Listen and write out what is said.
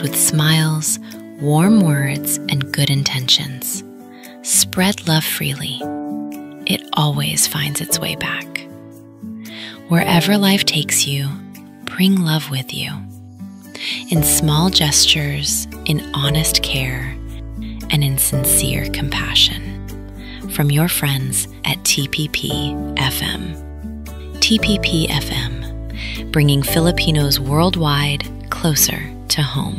with smiles, warm words, and good intentions. Spread love freely. It always finds its way back. Wherever life takes you, bring love with you. In small gestures, in honest care, and in sincere compassion. From your friends at TPP FM. TPP FM, bringing Filipinos worldwide closer to home.